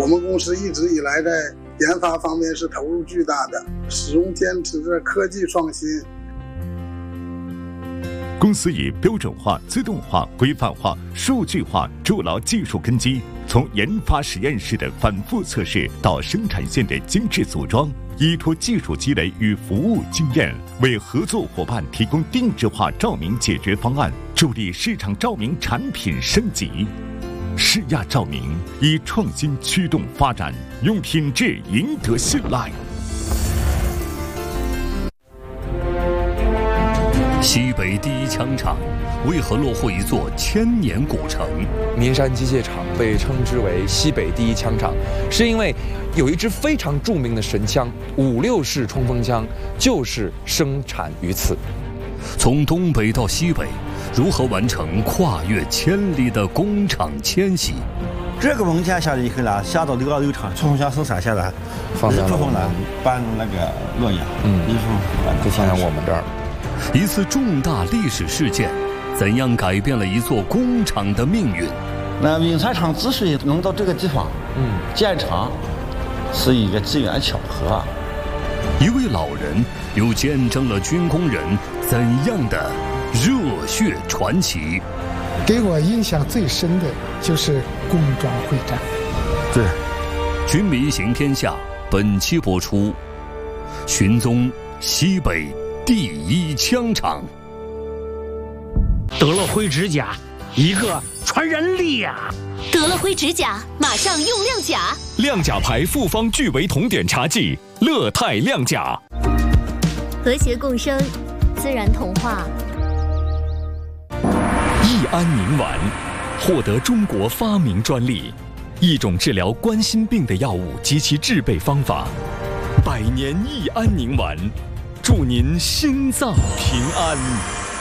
我们公司一直以来在研发方面是投入巨大的，始终坚持着科技创新。 公司以标准化、自动化、规范化、数据化筑牢技术根基，从研发实验室的反复测试到生产线的精致组装，依托技术积累与服务经验，为合作伙伴提供定制化照明解决方案，助力市场照明产品升级。世亚照明以创新驱动发展，用品质赢得信赖。 西北第一枪厂为何落户一座千年古城？ 民山机械厂被称之为西北第一枪厂，是因为有一支非常著名的神枪56式冲锋枪，就是生产于此。 从东北到西北，如何完成跨越千里的工厂迁徙？ 这个文件下来以后呢，下到626厂冲锋枪生产线来， 放在部分呢搬那个洛阳，一部分就放在我们这儿。 一次重大历史事件，怎样改变了一座工厂的命运？ 那汶川厂之所以能到这个地方，建厂，是一个机缘巧合。 一位老人又见证了军工人怎样的热血传奇？ 给我印象最深的就是工装会战。 对， 军迷行天下本期播出，寻踪西北第一枪厂。 得了灰指甲，一个传人力呀！ 得了灰指甲，马上用亮甲。 亮甲牌复方聚维酮碘茶剂，乐泰亮甲。 和谐共生，自然童话。 益安宁丸获得中国发明专利，一种治疗冠心病的药物及其制备方法。100年益安宁丸，祝您心脏平安。